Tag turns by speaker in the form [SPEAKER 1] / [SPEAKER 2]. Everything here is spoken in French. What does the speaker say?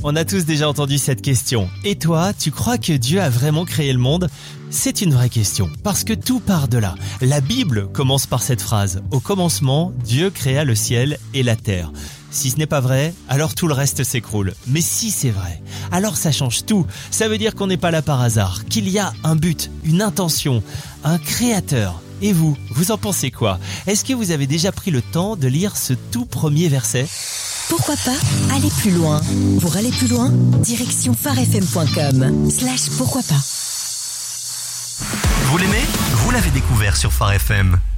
[SPEAKER 1] On a tous déjà entendu cette question. Et toi, tu crois que Dieu a vraiment créé le monde ? C'est une vraie question, parce que tout part de là. La Bible commence par cette phrase. Au commencement, Dieu créa le ciel et la terre. Si ce n'est pas vrai, alors tout le reste s'écroule. Mais si c'est vrai, alors ça change tout. Ça veut dire qu'on n'est pas là par hasard, qu'il y a un but, une intention, un créateur. Et vous en pensez quoi ? Est-ce que vous avez déjà pris le temps de lire ce tout premier verset ?
[SPEAKER 2] Pourquoi pas aller plus loin ? Pour aller plus loin, direction pharefm.com/pourquoi pas.
[SPEAKER 3] Vous l'aimez ? Vous l'avez découvert sur Phare FM.